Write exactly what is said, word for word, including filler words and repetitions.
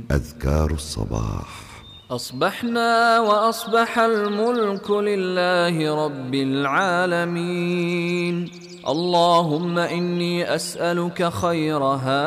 أذكار الصباح. أصبحنا وأصبح الملك لله رب العالمين. اللهم إني أسألك خيرها